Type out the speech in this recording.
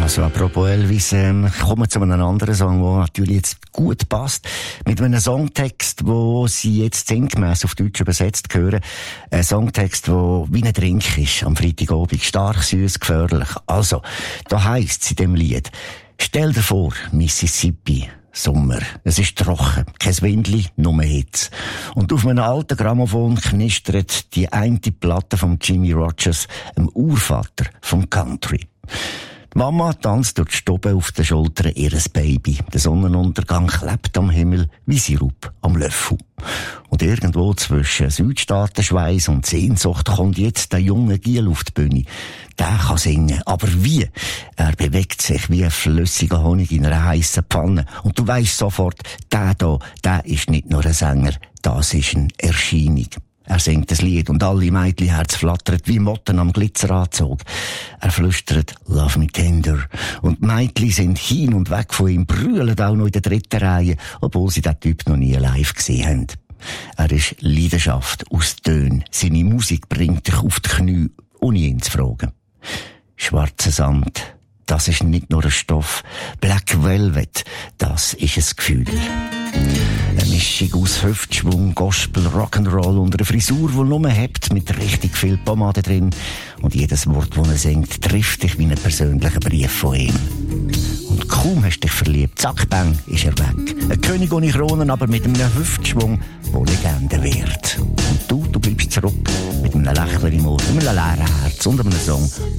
Also apropos Elvis, kommen wir zu einem anderen Song, der natürlich jetzt gut passt. Mit einem Songtext, wo Sie jetzt sinngemäss auf Deutsch übersetzt hören. Ein Songtext, der wie ein Drink ist am Freitagabend. Stark, süß, gefährlich. Also, da heisst es in dem Lied: Stell dir vor, Mississippi, Sommer. Es ist trocken, kein Windli, nur Hitze. Und auf einem alten Grammophon knistert die eine Platte von Jimmy Rogers, dem Urvater vom Country. Die Mama tanzt durch die Stube auf den Schultern ihres Baby. Der Sonnenuntergang klebt am Himmel wie Sirup am Löffel. Und irgendwo zwischen Südstaatenschweiß und Sehnsucht kommt jetzt der junge Giel auf die Bühne. Der kann singen, aber wie? Er bewegt sich wie ein flüssiger Honig in einer heissen Pfanne. Und du weisst sofort, der ist nicht nur ein Sänger, das ist eine Erscheinung. Er singt das Lied und alle Mädchenherz flattert wie Motten am Glitzeranzug. Er flüstert «Love me tender» und die Mädchen sind hin und weg von ihm, brüllen auch noch in der dritten Reihe, obwohl sie den Typ noch nie live gesehen haben. Er ist Leidenschaft aus Tönen. Seine Musik bringt dich auf die Knie, ohne ihn zu fragen. Schwarzer Sand, das ist nicht nur ein Stoff. Black Velvet, das ist ein Gefühl. Eine Mischung aus Hüftschwung, Gospel, Rock'n'Roll und einer Frisur, die nur hebt, mit richtig viel Pomade drin. Und jedes Wort, das er singt, trifft dich wie ein persönlicher Brief von ihm. Und kaum hast du dich verliebt, zack, bang, ist er weg. Ein König ohne Kronen, aber mit einem Hüftschwung, der Legende wird. Und du bleibst zurück, mit einem Lächeln im Ohr, einem leeren Herz und einem Song,